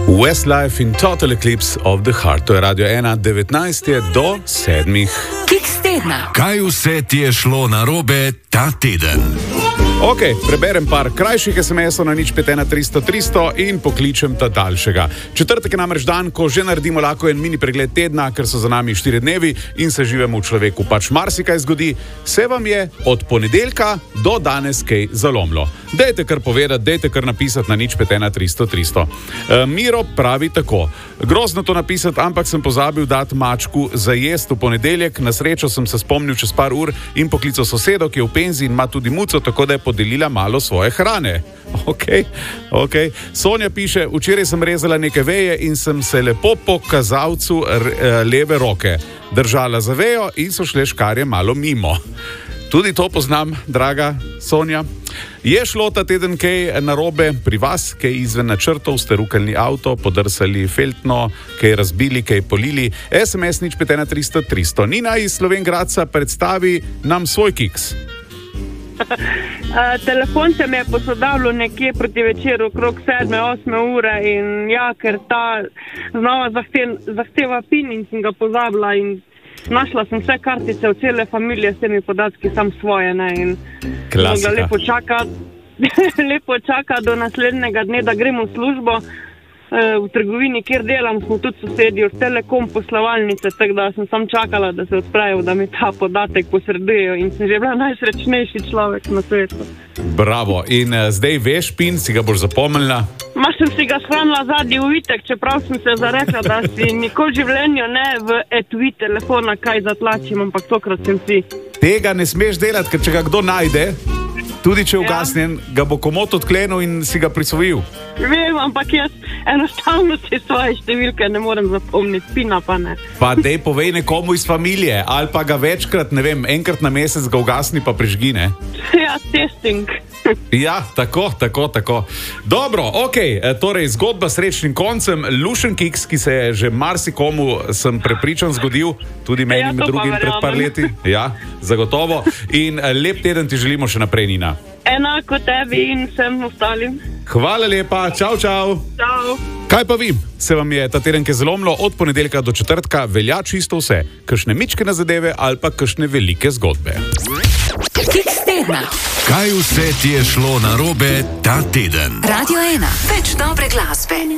Westlife in Total Eclipse of the Heart. To je Radio 1, 19 do 7. Kiks tedna. Kaj vse ti je šlo narobe ta teden? Ok, preberem par krajših SMS-ov na 051 300 in pokličem ta daljšega. Četrtek je namreč dan, ko že naredimo lahko en mini pregled tedna, ker so za nami 4 dnevi in se živemo v človeku. Pač marsikaj zgodi, se vam je od ponedeljka do danes kaj zalomilo. Dajte kar povedati, dajte kar napisati na 051 300. Miro pravi tako. Grozno to napisati, ampak sem pozabil dati mačku za jest v ponedeljek. Na srečo sem se spomnil čez par ur in poklical sosedo, ki je v penziji in ima tudi muco, tako da je podelila malo svoje hrane. Ok. Sonja piše, včeraj sem rezala neke veje in sem se lepo po kazalcu leve roke držala za vejo in so šle škarje malo mimo. Tudi to poznam, draga Sonja. Je šlo ta teden kaj narobe pri vas, kaj izven načrtov, ste rukalni avto, podrsali feltno, kaj razbili, kaj polili? SMS 051 300. Nina iz Slovenj Gradca, predstavi nam svoj kiks. Telefon se mi je posodabljal nekje proti večeru, okrog 7-8 ure in ja, ker ta znova zahteva PIN in sem ga pozabila in našla sem vse kartice v cele familije s temi podatki, sam svoje, ne, in Klasika. lepo čaka do naslednjega dne, da gremo v službo. V trgovini, kjer delam, smo tudi sosedi od Telekom poslovalnice, tako da sem sam čakala, da se odprejo, da mi ta podatek posredujejo in sem že bila najsrečnejši človek na svetu. Bravo. In zdaj veš PIN, si ga boš zapomnila? Sem si ga shranila zadnji uvitek, čeprav sem se zarekla, da si nikoli v življenju ne v etui telefona kaj zatlačim, ampak tokrat sem si. Tega ne smeš delati, ker če ga kdo najde, tudi če je ugasnjen, ga bo komot odklenil in si ga prisvojil. Vem, ampak jaz enostavno si svoje številke ne morem zapomniti, PIN-a pa ne. Pa dej povej nekomu iz familije, ali pa ga večkrat, ne vem, enkrat na mesec ga ugasni pa prižgi, ne? Ja, testing. Ja, tako. Dobro, ok, torej zgodba s srečnim koncem, lušen kiks, ki se je že marsikomu, sem prepričan, zgodil, tudi meni med drugim pred par leti. Ja, zagotovo. In lep teden ti želimo še naprej, Nina. Enako tebi in vsem ostalim. Hvala lepa, čau. Čau. Kaj pa vi? Se vam je ta teden kaj zalomilo? Od ponedeljka do četrtka velja čisto vse. Kakšne mičkene zadeve ali pa kakšne velike zgodbe. Kiks tedna. Kaj vse ti je šlo narobe ta teden? Radio 1. Več dobre glasbe.